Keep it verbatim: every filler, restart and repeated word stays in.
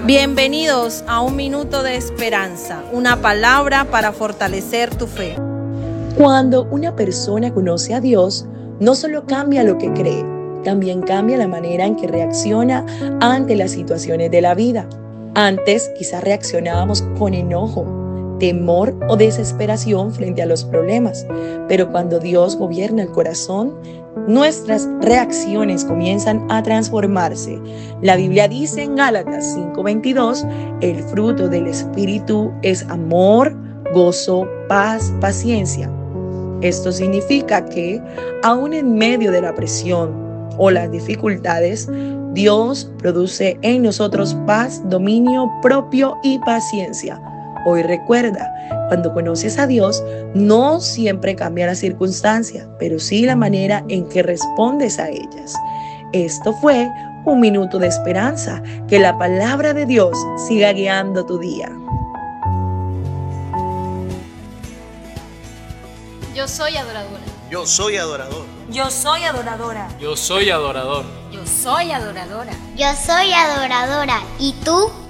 Bienvenidos a un minuto de esperanza, una palabra para fortalecer tu fe. Cuando una persona conoce a Dios, no solo cambia lo que cree, también cambia la manera en que reacciona ante las situaciones de la vida. Antes quizás reaccionábamos con enojo, temor o desesperación frente a los problemas, pero cuando Dios gobierna el corazón, nuestras reacciones comienzan a transformarse. La Biblia dice en Gálatas cinco veintidós, el fruto del Espíritu es amor, gozo, paz, paciencia. Esto significa que, aun en medio de la presión o las dificultades, Dios produce en nosotros paz, dominio propio y paciencia. Hoy recuerda, cuando conoces a Dios, no siempre cambia la circunstancia, pero sí la manera en que respondes a ellas. Esto fue un minuto de esperanza. Que la palabra de Dios siga guiando tu día. Yo soy adoradora. Yo soy adorador. Yo soy adoradora. Yo soy adorador. Yo soy adoradora. Yo soy adoradora. ¿Y tú?